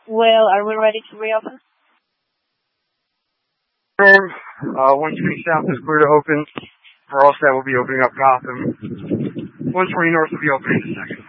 Well, are we ready to reopen? 120 South is clear to open. For all set, we'll be opening up Gotham. 120 North will be opening in a second.